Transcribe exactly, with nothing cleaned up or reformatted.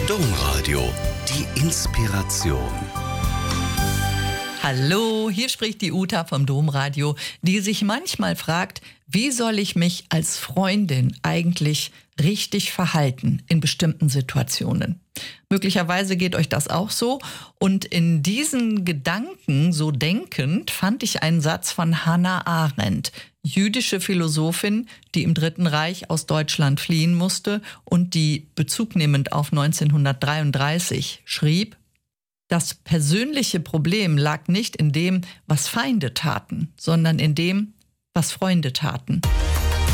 Domradio, die Inspiration. Hallo, hier spricht die Uta vom Domradio, die sich manchmal fragt, wie soll ich mich als Freundin eigentlich richtig verhalten in bestimmten Situationen? Möglicherweise geht euch das auch so. Und in diesen Gedanken, so denkend, fand ich einen Satz von Hannah Arendt, jüdische Philosophin, die im Dritten Reich aus Deutschland fliehen musste und die, bezugnehmend auf neunzehnhundertdreiunddreißig, schrieb: Das persönliche Problem lag nicht in dem, was Feinde taten, sondern in dem, was Freunde taten.